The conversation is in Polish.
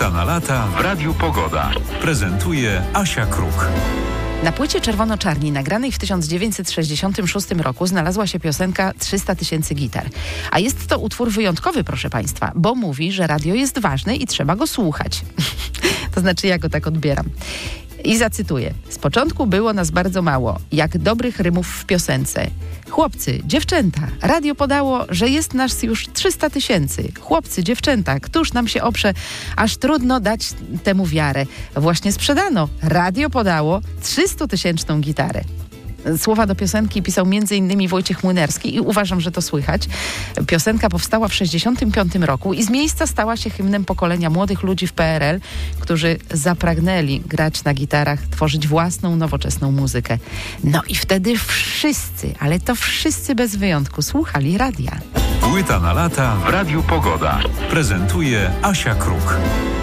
Płyta na lata w Radiu Pogoda. Prezentuje Asia Kruk. Na płycie Czerwono-Czarni, nagranej w 1966 roku, znalazła się piosenka 300 tysięcy gitar. A jest to utwór wyjątkowy, proszę Państwa, bo mówi, że radio jest ważne i trzeba go słuchać. To znaczy, ja go tak odbieram. I zacytuję. Z początku było nas bardzo mało, jak dobrych rymów w piosence. Chłopcy, dziewczęta, radio podało, że jest nas już 300 tysięcy. Chłopcy, dziewczęta, któż nam się oprze, aż trudno dać temu wiarę. Właśnie sprzedano, radio podało 300-tysięczną gitarę. Słowa do piosenki pisał m.in. Wojciech Młynarski i uważam, że to słychać. Piosenka powstała w 1965 roku i z miejsca stała się hymnem pokolenia młodych ludzi w PRL, którzy zapragnęli grać na gitarach, tworzyć własną, nowoczesną muzykę. No i wtedy wszyscy, ale to wszyscy bez wyjątku, słuchali radia. Płyta na lata w Radiu Pogoda. Prezentuje Asia Kruk.